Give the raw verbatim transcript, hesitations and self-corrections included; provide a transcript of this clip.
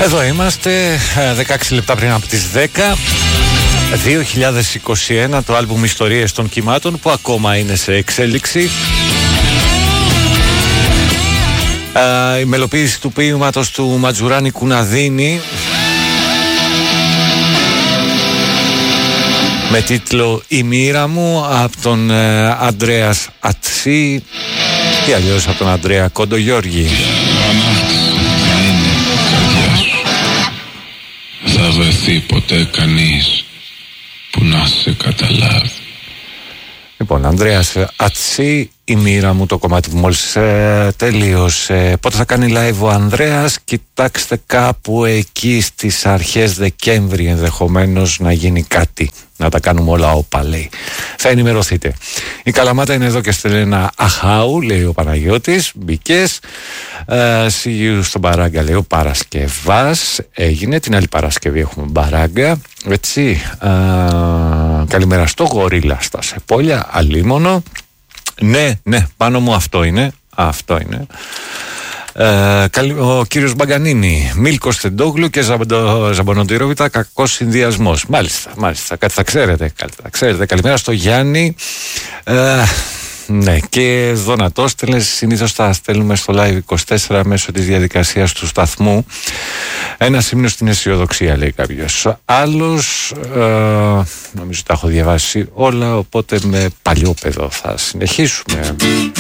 Εδώ είμαστε, δεκαέξι λεπτά πριν από τις δέκα, δύο χιλιάδες είκοσι ένα, το άλμπουμ Ιστορίες των Κυμάτων, που ακόμα είναι σε εξέλιξη. Η μελοποίηση του ποίηματος του Ματζουράνη Κουναδίνη με τίτλο «Η μοίρα μου» από τον Ανδρέας Ατσί ή αλλιώς από τον Ανδρέα Κοντογιώργη. Θα βρεθεί ποτέ κανείς που να σε καταλάβει. Λοιπόν, Ανδρέας Ατσί, «Η μοίρα μου», το κομμάτι που μόλις ε, τελείωσε. Πότε θα κάνει live ο Ανδρέας? Κοιτάξτε, κάπου εκεί στις αρχές Δεκέμβρη ενδεχομένως να γίνει κάτι. Να τα κάνουμε όλα όπα, λέει. Θα ενημερωθείτε. Η Καλαμάτα είναι εδώ και στέλνει ένα αχάου, λέει ο Παναγιώτης. Μπήκες. Uh, see you στον Μπαράγκα, λέει ο Παρασκευάς. Έγινε. Την άλλη Παρασκευή έχουμε Μπαράγκα. Έτσι. Uh, καλημέρα στο Γορίλα στα Σεπόλια. Αλίμονο. Ναι, ναι, πάνω μου αυτό είναι. Αυτό είναι. Uh, ο κύριος Μπαγκανίνη, Μίλκος Τεντόγλου και Ζαμπονοντήροβιτα, κακός συνδυασμός. Μάλιστα, μάλιστα, κάτι θα ξέρετε, κάτι θα ξέρετε. Καλημέρα στο Γιάννη. Uh, ναι, και Δονατόστελες, συνήθως θα στέλνουμε στο Live είκοσι τέσσερα μέσω της διαδικασίας του σταθμού. Ένα σημείο στην αισιοδοξία, λέει κάποιος. Άλλος, uh, νομίζω τα έχω διαβάσει όλα, οπότε με παλιό παιδό θα συνεχίσουμε.